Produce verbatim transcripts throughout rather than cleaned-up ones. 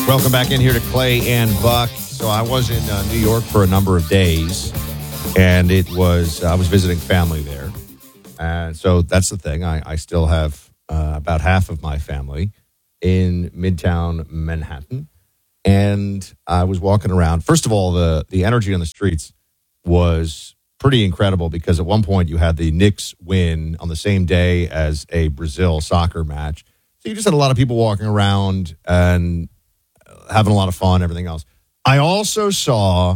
Welcome back in here to Clay and Buck. So I was in uh, New York for a number of days, and it was I was visiting family there. And so that's the thing. I, I still have uh, about half of my family in Midtown Manhattan. And I was walking around. First of all, the, the energy on the streets was pretty incredible because at one point you had the Knicks win on the same day as a Brazil soccer match. So you just had a lot of people walking around and having a lot of fun, everything else. I also saw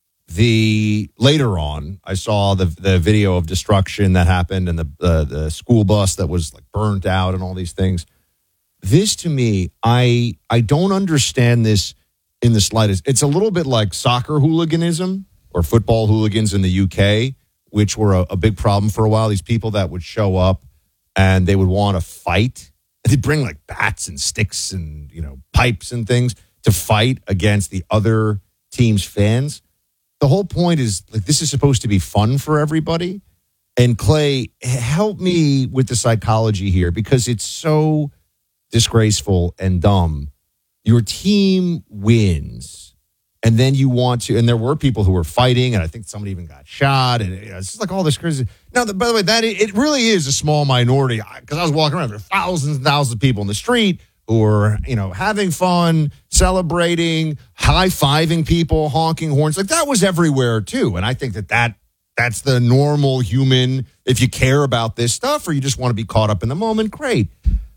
the, later on, I saw the the video of destruction that happened and the, the, the school bus that was like burnt out and all these things. This to me, I I don't understand this in the slightest. It's a little bit like soccer hooliganism or football hooligans in the U K, which were a, a big problem for a while. These people that would show up and they would want to fight. They'd bring like bats and sticks and, you know, pipes and things to fight against the other team's fans. The whole point is like this is supposed to be fun for everybody. And Clay, help me with the psychology here because it's so disgraceful and dumb. Your team wins, and then you want to, and there were people who were fighting, and I think somebody even got shot, and you know, it's just like all this crazy. Now, the, by the way, that it really is a small minority because I was walking around, there were thousands and thousands of people in the street who were, you know, having fun, celebrating, high-fiving people, honking horns. Like, that was everywhere, too. And I think that, that that's the normal human, if you care about this stuff or you just want to be caught up in the moment, great.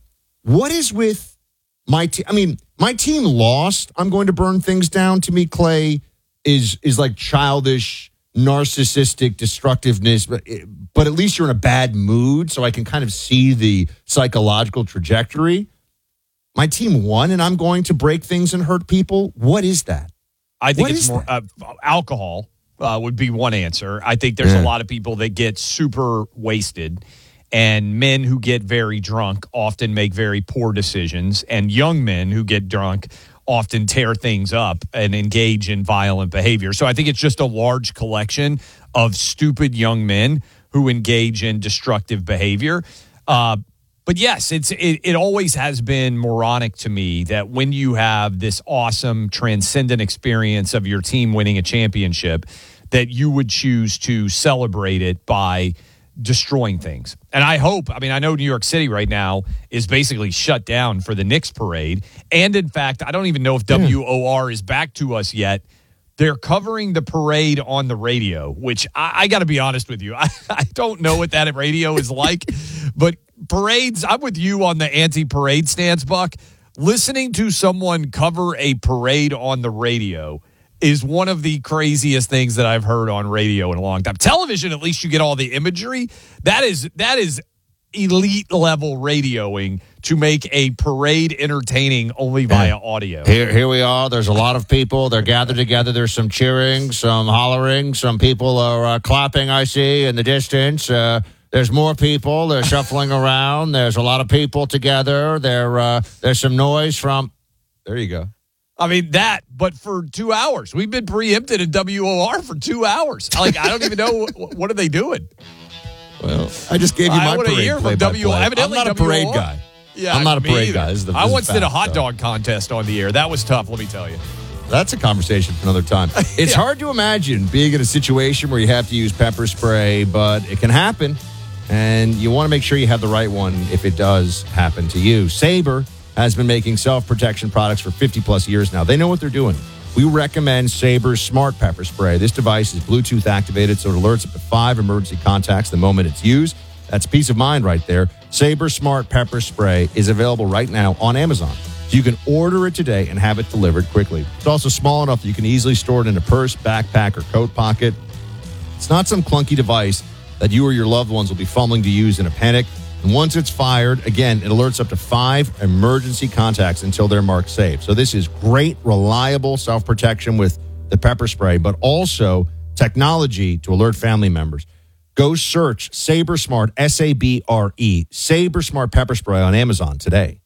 What is with my team? I mean, my team lost. I'm going to burn things down. To me, Clay, is is like childish, narcissistic destructiveness. But, but at least you're in a bad mood, so I can kind of see the psychological trajectory. My team won, and I'm going to break things and hurt people. What is that? I think what it's more uh, alcohol uh, would be one answer. I think there's yeah. a lot of people that get super wasted, and men who get very drunk often make very poor decisions, and young men who get drunk often tear things up and engage in violent behavior. So I think it's just a large collection of stupid young men who engage in destructive behavior. Uh, But yes, it's it, it always has been moronic to me that when you have this awesome, transcendent experience of your team winning a championship, that you would choose to celebrate it by destroying things. And I hope, I mean, I know New York City right now is basically shut down for the Knicks parade. And in fact, I don't even know if W O R is back to us yet. They're covering the parade on the radio, which I, I got to be honest with you. I, I don't know what that radio is like, but parades, I'm with you on the anti-parade stance, Buck. Listening to someone cover a parade on the radio is one of the craziest things that I've heard on radio in a long time. Television, at least you get all the imagery. That is that is elite level radioing to make a parade entertaining only via yeah. audio. Here, here we are. There's a lot of people. They're gathered together. There's some cheering, some hollering. Some people are uh, clapping, I see, in the distance. Uh, there's more people. They're shuffling around. There's a lot of people together. There, uh, there's some noise from... There you go. I mean, that, but for two hours. We've been preempted in W O R for two hours. Like, I don't even know, what, what are they doing? Well, I just gave you my I parade hear play from by W- play. Evidently I'm not a W O R. parade guy. Yeah, I'm not a parade either. guy. This is the, this I is once fact, did a hot so. dog contest on the air. That was tough, let me tell you. That's a conversation for another time. It's yeah. hard to imagine being in a situation where you have to use pepper spray, but it can happen. And you want to make sure you have the right one if it does happen to you. Sabre has been making self-protection products for fifty plus years now. They know what they're doing. We recommend Sabre's Smart Pepper Spray. This device is Bluetooth activated, so it alerts up to five emergency contacts the moment it's used. That's peace of mind right there. Sabre Smart Pepper Spray is available right now on Amazon. So you can order it today and have it delivered quickly. It's also small enough that you can easily store it in a purse, backpack, or coat pocket. It's not some clunky device that you or your loved ones will be fumbling to use in a panic. And once it's fired, again, it alerts up to five emergency contacts until they're marked safe. So this is great, reliable self-protection with the pepper spray, but also technology to alert family members. Go search Sabre Smart, S A B R E, Sabre Smart Pepper Spray on Amazon today.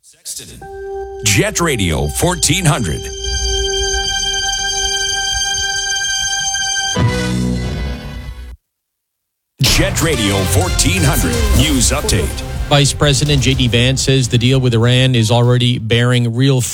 Jet Radio fourteen hundred. Jet Radio fourteen hundred News Update. Vice President J D Vance says the deal with Iran is already bearing real fruits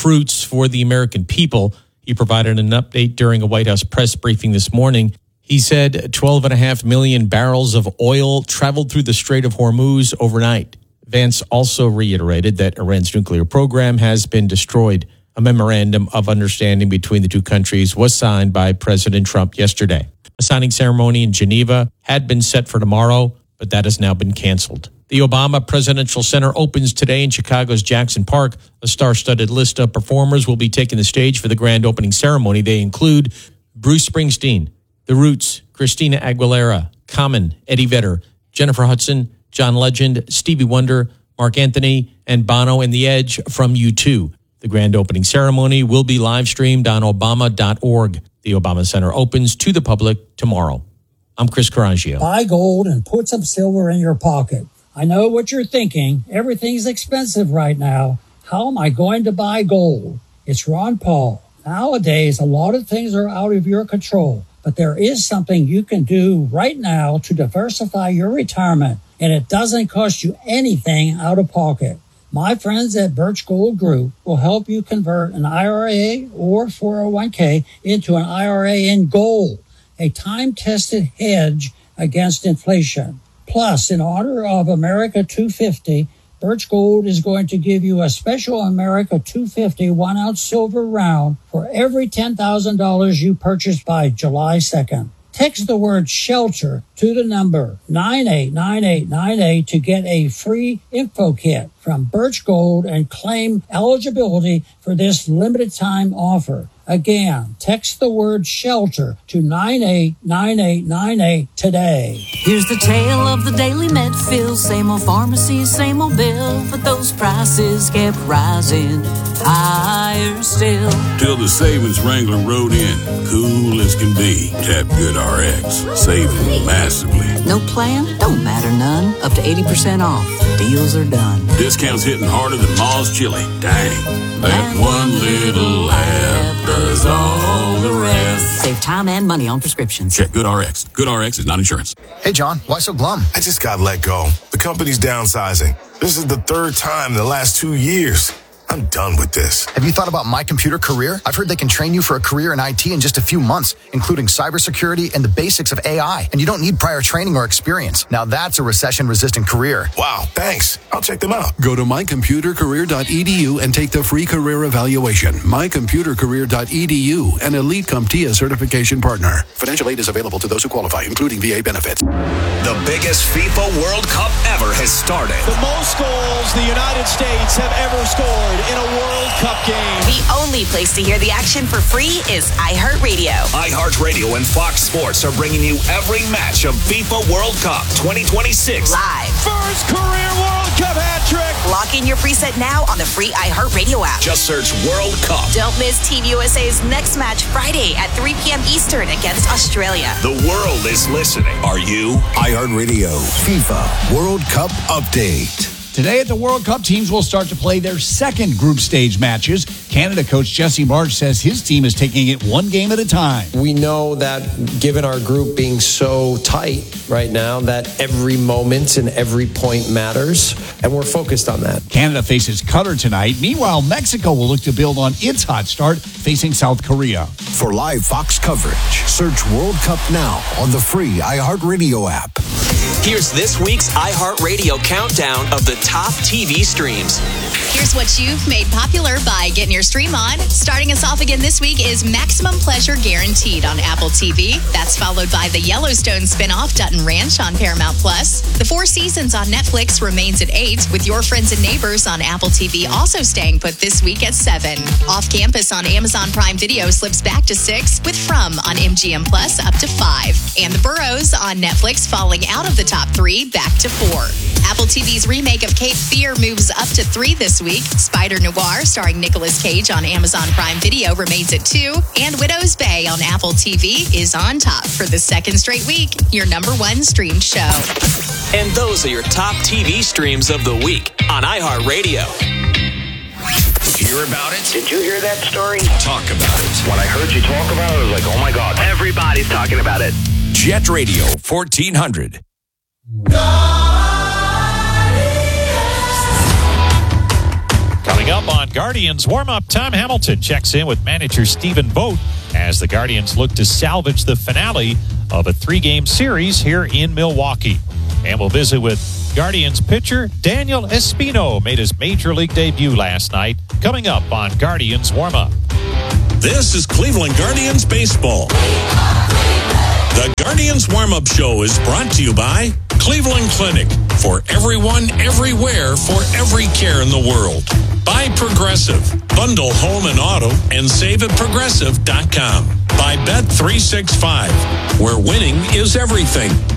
for the American people. He provided an update during a White House press briefing this morning. He said twelve and a half million barrels of oil traveled through the Strait of Hormuz overnight. Vance also reiterated that Iran's nuclear program has been destroyed. A memorandum of understanding between the two countries was signed by President Trump yesterday. A signing ceremony in Geneva had been set for tomorrow, but that has now been canceled. The Obama Presidential Center opens today in Chicago's Jackson Park. A star-studded list of performers will be taking the stage for the grand opening ceremony. They include Bruce Springsteen, The Roots, Christina Aguilera, Common, Eddie Vedder, Jennifer Hudson, John Legend, Stevie Wonder, Mark Anthony, and Bono and The Edge from U two. The grand opening ceremony will be live-streamed on Obama dot org. The Obama Center opens to the public tomorrow. I'm Chris Carangio. Buy gold and put some silver in your pocket. I know what you're thinking. Everything's expensive right now. How am I going to buy gold? It's Ron Paul. Nowadays, a lot of things are out of your control, but there is something you can do right now to diversify your retirement, and it doesn't cost you anything out of pocket. My friends at Birch Gold Group will help you convert an I R A or four oh one k into an I R A in gold, a time-tested hedge against inflation. Plus, in honor of America two fifty, Birch Gold is going to give you a special America two fifty one-ounce silver round for every ten thousand dollars you purchase by July second. Text the word SHELTER to the number nine eight nine eight nine eight to get a free info kit from Birch Gold and claim eligibility for this limited time offer. Again, text the word SHELTER to nine eight nine eight nine eight today. Here's the tale of the daily med fill. Same old pharmacy, same old bill, but those prices kept rising higher still. Till the savings Wrangler rode in, cool as can be. Tap GoodRx, saving massively. No plan? Don't matter none. Up to eighty percent off. Deals are done. Discounts hitting harder than Ma's chili. Dang, that And one little app does all the rest. Save time and money on prescriptions. Check GoodRx. GoodRx is not insurance. Hey, John, why so glum? I just got let go. The company's downsizing. This is the third time in the last two years. I'm done with this. Have you thought about My Computer Career? I've heard they can train you for a career in I T in just a few months, including cybersecurity and the basics of A I. And you don't need prior training or experience. Now that's a recession-resistant career. Wow, thanks. I'll check them out. Go to my computer career dot e d u and take the free career evaluation. my computer career dot e d u, an elite CompTIA certification partner. Financial aid is available to those who qualify, including V A benefits. The biggest FIFA World Cup ever has started. The most goals the United States have ever scored in a World Cup game. The only place to hear the action for free is iHeartRadio. iHeartRadio and Fox Sports are bringing you every match of FIFA World Cup twenty twenty-six. Live. First career World Cup hat trick. Lock in your preset now on the free iHeartRadio app. Just search World Cup. Don't miss Team U S A's next match Friday at three p.m. Eastern against Australia. The world is listening. Are you? iHeartRadio FIFA World Cup Update. Today at the World Cup, teams will start to play their second group stage matches. Canada coach Jesse Marsch says his team is taking it one game at a time. We know that given our group being so tight right now, that every moment and every point matters, and we're focused on that. Canada faces Qatar tonight. Meanwhile, Mexico will look to build on its hot start, facing South Korea. For live Fox coverage, search World Cup now on the free iHeartRadio app. Here's this week's iHeartRadio countdown of the top T V streams. Here's what you've made popular by getting your stream on. Starting us off again this week is Maximum Pleasure Guaranteed on Apple T V. That's followed by the Yellowstone spinoff Dutton Ranch on Paramount Plus. The Four Seasons on Netflix remains at eight, with Your Friends and Neighbors on Apple T V also staying put this week at seven. Off Campus on Amazon Prime Video slips back to six, with From on M G M Plus up to five. And The Burrows on Netflix falling out of the top three back to four. Apple T V's remake of Cape Fear moves up to three this week. Spider Noir, starring Nicolas Cage on Amazon Prime Video, remains at two. And Widow's Bay on Apple T V is on top for the second straight week, your number one streamed show. And those are your top T V streams of the week on iHeartRadio. Hear about it? Did you hear that story? Talk about it. When I heard you talk about it, I was like, oh my God. Everybody's talking about it. Jet Radio fourteen hundred. Coming up, up on Guardians warm-up, Tom Hamilton checks in with manager Stephen Vogt as the Guardians look to salvage the finale of a three-game series here in Milwaukee. And we'll visit with Guardians pitcher Daniel Espino, made his major league debut last night, coming up on Guardians warm-up. This is Cleveland Guardians baseball. The Guardians warm-up show is brought to you by Cleveland Clinic. For everyone, everywhere, for every care in the world. By Progressive. Bundle home and auto and save at progressive dot com. By Bet three sixty-five, where winning is everything.